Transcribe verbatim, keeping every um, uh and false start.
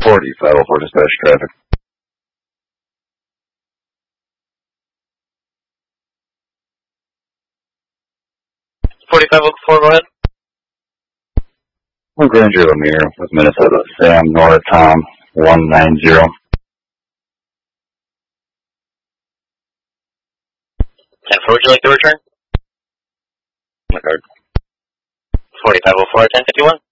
forty-five oh four dispatch traffic. forty-five oh four, go ahead. One Granger Lemire with Minnesota Sam Nora Tom one nine zero. ten four, would you like to return? My card. forty-five oh four, ten fifty-one.